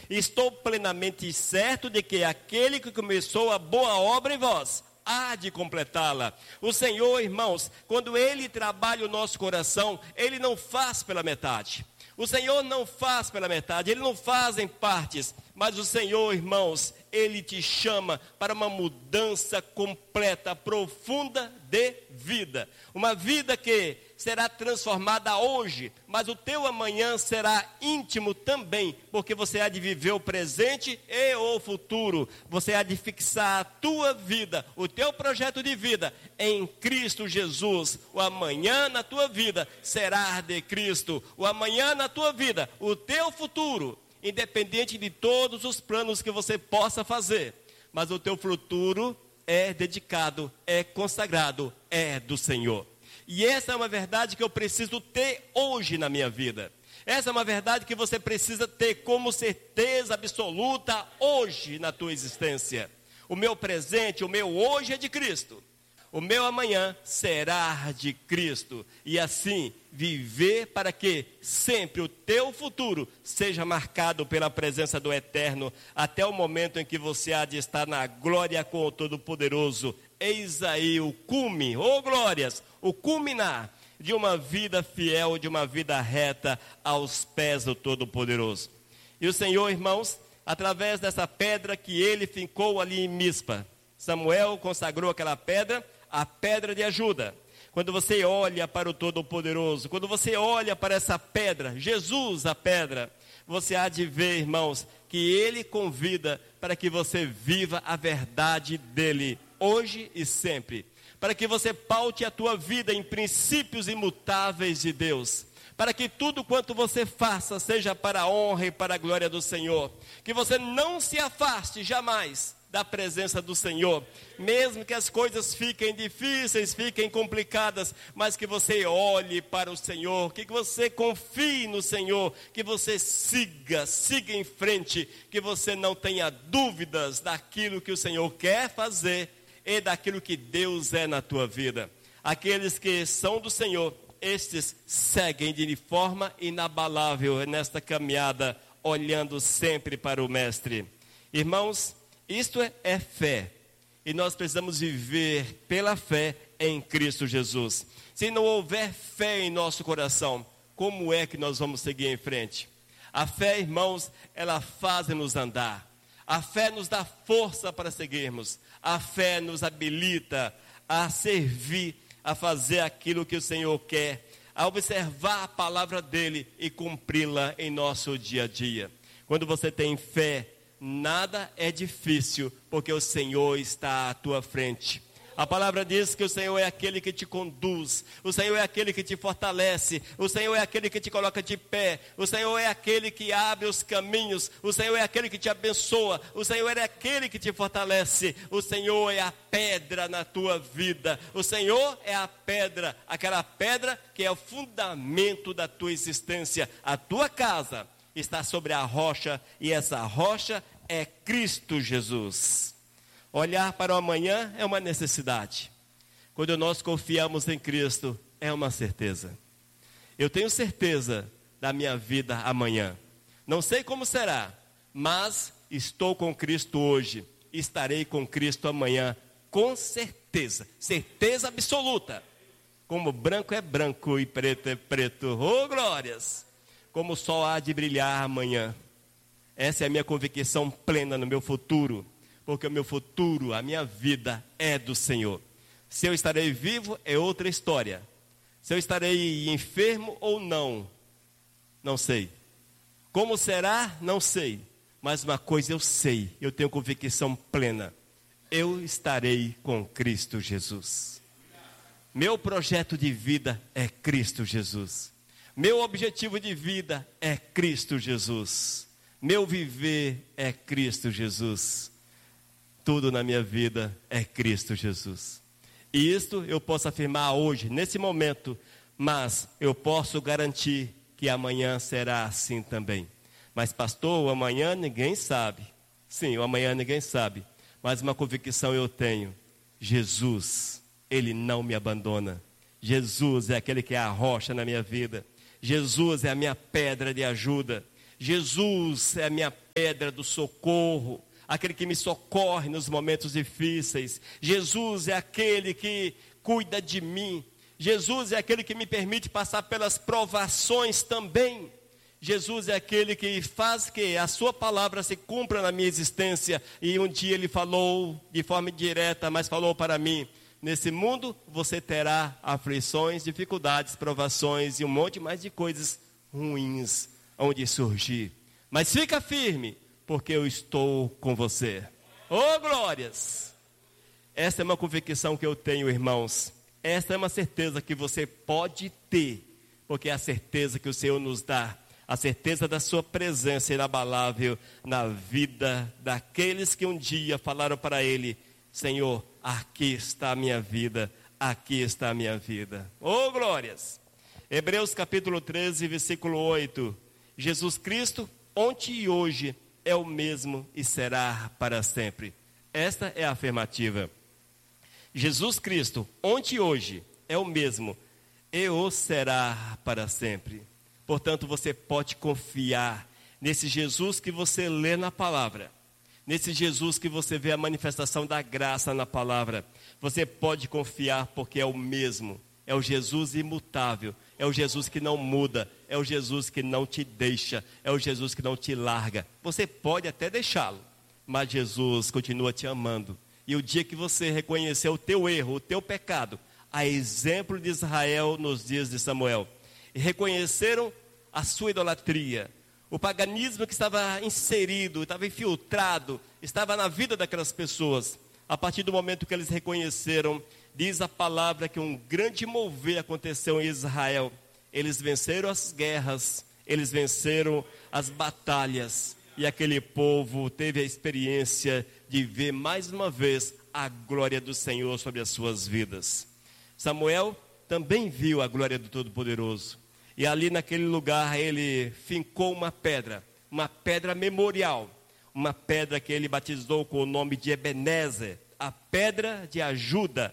Estou plenamente certo de que aquele que começou a boa obra em vós há de completá-la. O Senhor, irmãos, quando Ele trabalha o nosso coração, Ele não faz pela metade. O Senhor não faz pela metade, Ele não faz em partes, mas o Senhor, irmãos, Ele te chama para uma mudança completa, profunda de vida. Uma vida que será transformada hoje, mas o teu amanhã será íntimo também, porque você há de viver o presente e o futuro. Você há de fixar a tua vida, o teu projeto de vida em Cristo Jesus. O amanhã na tua vida será de Cristo. O amanhã na tua vida, o teu futuro, independente de todos os planos que você possa fazer, mas o teu futuro é dedicado, é consagrado, é do Senhor. E essa é uma verdade que eu preciso ter hoje na minha vida. Essa é uma verdade que você precisa ter como certeza absoluta hoje na tua existência. O meu presente, o meu hoje é de Cristo. O meu amanhã será de Cristo. E assim, viver para que sempre o teu futuro seja marcado pela presença do Eterno, até o momento em que você há de estar na glória com o Todo-Poderoso. Eis aí o cume, glórias, o culminar de uma vida fiel, de uma vida reta aos pés do Todo-Poderoso. E o Senhor, irmãos, através dessa pedra que ele fincou ali em Mispa, Samuel consagrou aquela pedra, a pedra de ajuda. Quando você olha para o Todo-Poderoso, quando você olha para essa pedra, Jesus a pedra, você há de ver, irmãos, que ele convida para que você viva a verdade dele, hoje e sempre. Para que você paute a tua vida em princípios imutáveis de Deus. Para que tudo quanto você faça seja para a honra e para a glória do Senhor. Que você não se afaste jamais da presença do Senhor, mesmo que as coisas fiquem difíceis, fiquem complicadas, mas que você olhe para o Senhor, que você confie no Senhor, que você siga em frente, que você não tenha dúvidas daquilo que o Senhor quer fazer e daquilo que Deus é na tua vida. Aqueles que são do Senhor, estes seguem de forma inabalável nesta caminhada, olhando sempre para o Mestre. Irmãos, isto é fé, e nós precisamos viver pela fé em Cristo Jesus. Se não houver fé em nosso coração, como é que nós vamos seguir em frente? A fé, irmãos, ela faz-nos andar. A fé nos dá força para seguirmos. A fé nos habilita a servir, a fazer aquilo que o Senhor quer, a observar a palavra dele e cumpri-la em nosso dia a dia. Quando você tem fé, nada é difícil, porque o Senhor está à tua frente. A palavra diz que o Senhor é aquele que te conduz, o Senhor é aquele que te fortalece, o Senhor é aquele que te coloca de pé, o Senhor é aquele que abre os caminhos, o Senhor é aquele que te abençoa, o Senhor é aquele que te fortalece, o Senhor é a pedra na tua vida, o Senhor é a pedra, aquela pedra que é o fundamento da tua existência. A tua casa está sobre a rocha, e essa rocha é Cristo Jesus. Olhar para o amanhã é uma necessidade. Quando nós confiamos em Cristo, é uma certeza. Eu tenho certeza da minha vida amanhã. Não sei como será, mas estou com Cristo hoje. Estarei com Cristo amanhã, com certeza. Certeza absoluta. Como branco é branco e preto é preto. Oh, glórias! Como o sol há de brilhar amanhã. Essa é a minha convicção plena no meu futuro. Porque o meu futuro, a minha vida é do Senhor. Se eu estarei vivo é outra história. Se eu estarei enfermo ou não, não sei. Como será, não sei. Mas uma coisa eu sei, eu tenho convicção plena. Eu estarei com Cristo Jesus. Meu projeto de vida é Cristo Jesus. Meu objetivo de vida é Cristo Jesus. Meu viver é Cristo Jesus. Tudo na minha vida é Cristo Jesus. E isto eu posso afirmar hoje, nesse momento, mas eu posso garantir que amanhã será assim também. Mas pastor, o amanhã ninguém sabe. Sim, o amanhã ninguém sabe. Mas uma convicção eu tenho. Jesus, Ele não me abandona. Jesus é aquele que é a rocha na minha vida. Jesus é a minha pedra de ajuda. Jesus é a minha pedra do socorro, aquele que me socorre nos momentos difíceis. Jesus é aquele que cuida de mim. Jesus é aquele que me permite passar pelas provações também. Jesus é aquele que faz que a sua palavra se cumpra na minha existência. E um dia ele falou de forma indireta, mas falou para mim: nesse mundo você terá aflições, dificuldades, provações e um monte mais de coisas ruins onde surgir. Mas fica firme, porque eu estou com você. Oh, glórias! Esta é uma convicção que eu tenho, irmãos. Esta é uma certeza que você pode ter, porque é a certeza que o Senhor nos dá. A certeza da sua presença inabalável na vida daqueles que um dia falaram para Ele: Senhor, aqui está a minha vida, aqui está a minha vida. Oh, glórias! Hebreus capítulo 13, versículo 8. Jesus Cristo, ontem e hoje, é o mesmo e será para sempre. Esta é a afirmativa. Jesus Cristo, ontem e hoje, é o mesmo e o será para sempre. Portanto, você pode confiar nesse Jesus que você lê na palavra, nesse Jesus que você vê a manifestação da graça na palavra. Você pode confiar porque é o mesmo, é o Jesus imutável, é o Jesus que não muda, é o Jesus que não te deixa, é o Jesus que não te larga. Você pode até deixá-lo, mas Jesus continua te amando. E o dia que você reconhecer o teu erro, o teu pecado, a exemplo de Israel nos dias de Samuel, e reconheceram a sua idolatria, o paganismo que estava inserido, estava infiltrado, estava na vida daquelas pessoas. A partir do momento que eles reconheceram, diz a palavra que um grande mover aconteceu em Israel. Eles venceram as guerras, eles venceram as batalhas, e aquele povo teve a experiência de ver mais uma vez a glória do Senhor sobre as suas vidas. Samuel também viu a glória do Todo-Poderoso. E ali naquele lugar ele fincou uma pedra memorial, uma pedra que ele batizou com o nome de Ebenezer, a pedra de ajuda.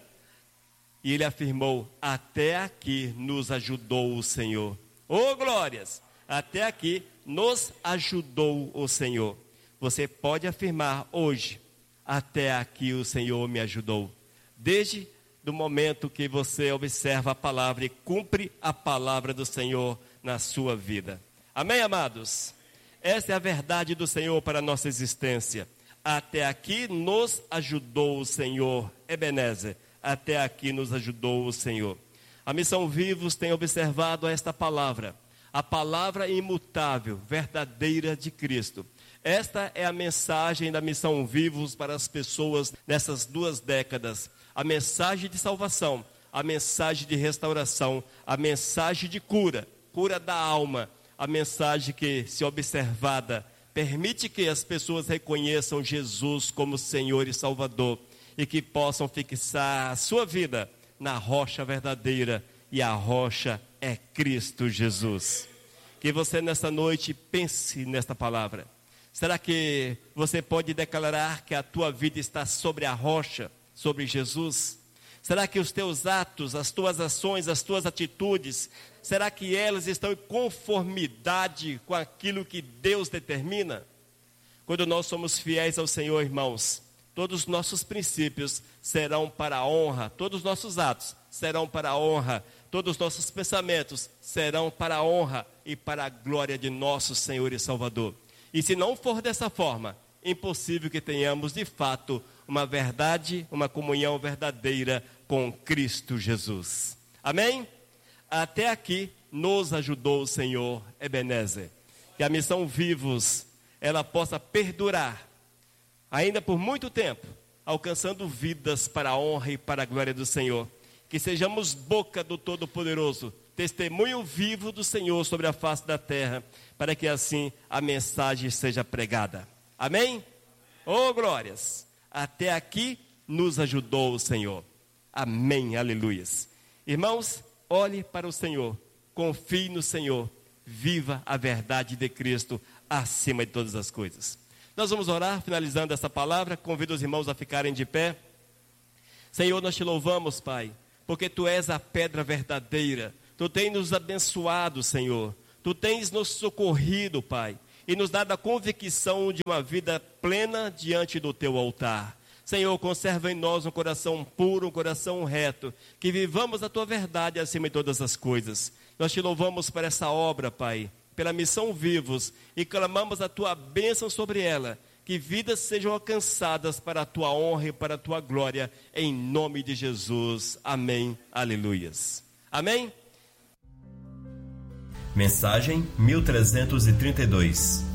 E ele afirmou: até aqui nos ajudou o Senhor. Oh, glórias! Até aqui nos ajudou o Senhor. Você pode afirmar hoje: até aqui o Senhor me ajudou. Desde do momento que você observa a palavra e cumpre a palavra do Senhor na sua vida. Amém, amados? Esta é a verdade do Senhor para a nossa existência. Até aqui nos ajudou o Senhor, Ebenezer. Até aqui nos ajudou o Senhor. A Missão Vivos tem observado esta palavra, a palavra imutável, verdadeira de Cristo. Esta é a mensagem da Missão Vivos para as pessoas nessas 2 décadas. A mensagem de salvação, a mensagem de restauração, a mensagem de cura, cura da alma, a mensagem que, se observada, permite que as pessoas reconheçam Jesus como Senhor e Salvador e que possam fixar a sua vida na rocha verdadeira, e a rocha é Cristo Jesus. Que você nessa noite pense nesta palavra. Será que você pode declarar que a tua vida está sobre a rocha, sobre Jesus? Será que os teus atos, as tuas ações, as tuas atitudes, será que elas estão em conformidade com aquilo que Deus determina? Quando nós somos fiéis ao Senhor, irmãos, todos os nossos princípios serão para a honra, todos os nossos atos serão para a honra, todos os nossos pensamentos serão para a honra e para a glória de nosso Senhor e Salvador. E se não for dessa forma, impossível que tenhamos de fato uma verdade, uma comunhão verdadeira com Cristo Jesus. Amém? Até aqui nos ajudou o Senhor, Ebenezer. Que a Missão Vivos, ela possa perdurar ainda por muito tempo, alcançando vidas para a honra e para a glória do Senhor. Que sejamos boca do Todo-Poderoso, testemunho vivo do Senhor sobre a face da terra, para que assim a mensagem seja pregada. Amém? Oh, glórias! Até aqui nos ajudou o Senhor. Amém, aleluias. Irmãos, olhe para o Senhor, confie no Senhor, viva a verdade de Cristo acima de todas as coisas. Nós vamos orar, finalizando essa palavra. Convido os irmãos a ficarem de pé. Senhor, nós te louvamos, Pai, porque Tu és a pedra verdadeira. Tu tens nos abençoado, Senhor. Tu tens nos socorrido, Pai. e nos dá a convicção de uma vida plena diante do teu altar. Senhor, conserva em nós um coração puro, um coração reto, que vivamos a tua verdade acima de todas as coisas. Nós te louvamos por essa obra, Pai, pela missão Vivos, e clamamos a tua bênção sobre ela, que vidas sejam alcançadas para a tua honra e para a tua glória, em nome de Jesus. Amém. Aleluias. Amém? Mensagem 1332.